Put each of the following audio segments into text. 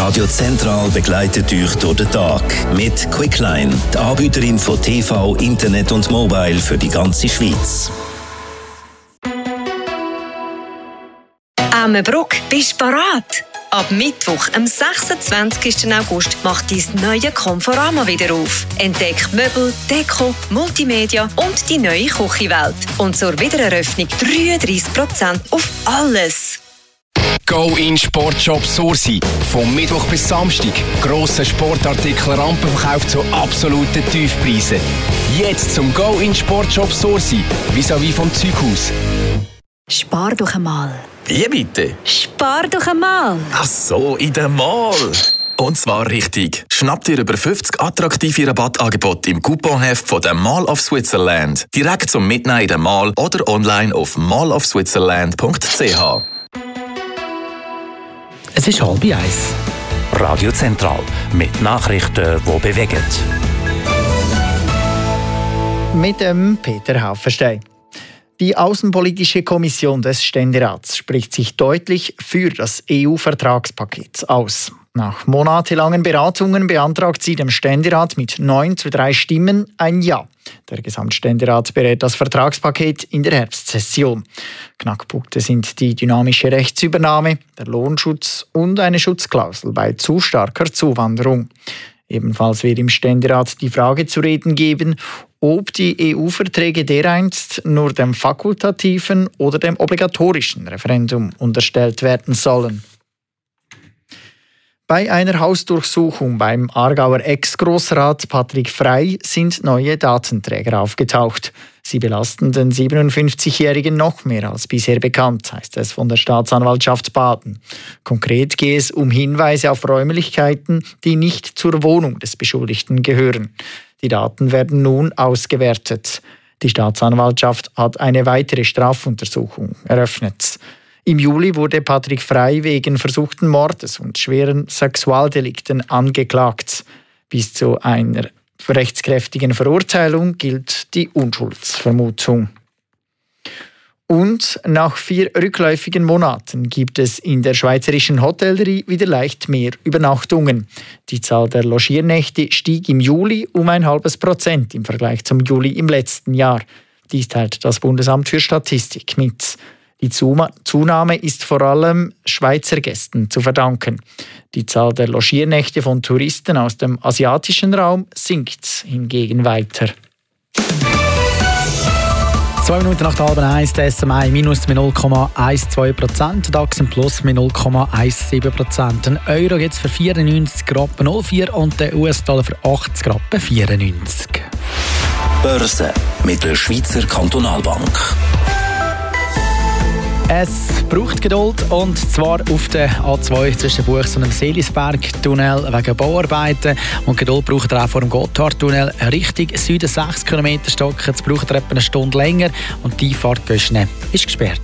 Radio Zentral begleitet euch durch den Tag mit Quickline, die Anbieterin von TV, Internet und Mobile für die ganze Schweiz. Ammenbruck, bist du bereit? Ab Mittwoch, am 26. August, macht dein neue Conforama wieder auf. Entdeck Möbel, Deko, Multimedia und die neue Küchenwelt. Und zur Wiedereröffnung 33% auf alles. Go in Sportshop Sursi. Vom Mittwoch bis Samstag. Grosse Sportartikel, Rampenverkauf zu absoluten Tiefpreisen. Jetzt zum Go in Sportshop Sursi. Vis-à-vis vom Zeughaus. Spar doch einmal. Wie bitte? Spar doch einmal. Ach so, in der Mall. Und zwar richtig. Schnapp dir über 50 attraktive Rabattangebote im Couponheft von der Mall of Switzerland. Direkt zum Mitnehmen in der Mall oder online auf mallofswitzerland.ch. Es ist 12:30. Radio Zentral mit Nachrichten, die bewegen. Mit dem Peter Haufenstein. Die Außenpolitische Kommission des Ständerats spricht sich deutlich für das EU-Vertragspaket aus. Nach monatelangen Beratungen beantragt sie dem Ständerat mit 9:3 Stimmen ein Ja. Der Gesamtständerat berät das Vertragspaket in der Herbstsession. Knackpunkte sind die dynamische Rechtsübernahme, der Lohnschutz und eine Schutzklausel bei zu starker Zuwanderung. Ebenfalls wird im Ständerat die Frage zu reden geben, ob die EU-Verträge dereinst nur dem fakultativen oder dem obligatorischen Referendum unterstellt werden sollen. Bei einer Hausdurchsuchung beim Aargauer Ex-Grossrat Patrick Frey sind neue Datenträger aufgetaucht. Sie belasten den 57-Jährigen noch mehr als bisher bekannt, heißt es von der Staatsanwaltschaft Baden. Konkret gehe es um Hinweise auf Räumlichkeiten, die nicht zur Wohnung des Beschuldigten gehören. Die Daten werden nun ausgewertet. Die Staatsanwaltschaft hat eine weitere Strafuntersuchung eröffnet. Im Juli wurde Patrick Frey wegen versuchten Mordes und schweren Sexualdelikten angeklagt. Bis zu einer rechtskräftigen Verurteilung gilt die Unschuldsvermutung. Und nach 4 rückläufigen Monaten gibt es in der schweizerischen Hotellerie wieder leicht mehr Übernachtungen. Die Zahl der Logiernächte stieg im Juli um 0,5% im Vergleich zum Juli im letzten Jahr. Dies teilt das Bundesamt für Statistik mit. Die Zunahme ist vor allem Schweizer Gästen zu verdanken. Die Zahl der Logiernächte von Touristen aus dem asiatischen Raum sinkt hingegen weiter. 2 Minuten nach 12:30, der SMI minus mit 0,12%, DAX im Plus mit 0,17%. Ein Euro jetzt für 94,04 und der US-Dollar für 80,94. Börse mit der Schweizer Kantonalbank. Es braucht Geduld, und zwar auf der A2 zwischen Buchs und dem Seelisberg-Tunnel wegen Bauarbeiten. Und Geduld braucht er auch vor dem Gotthardtunnel Richtung Süden 6 km Stocken. Jetzt braucht er etwa eine Stunde länger und die Einfahrt Göschne ist gesperrt.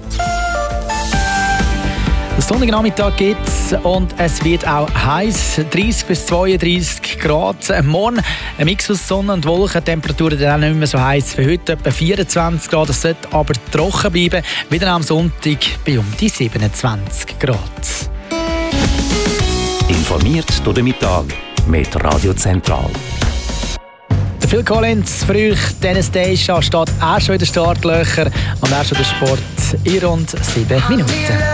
Den sonnigen Nachmittag gibt es und es wird auch heiß, 30 bis 32 Grad. Morgen ein Mix aus Sonne und Wolken, Temperaturen dann auch nicht mehr so heiß wie heute, etwa 24 Grad. Es sollte aber trocken bleiben, wieder am Sonntag bei um die 27 Grad. Informiert durch den Mittag mit Radio Zentral. Der Phil Collins für euch, Dennis Deisha steht auch schon in den Startlöchern und auch schon der Sport in rund 7 Minuten.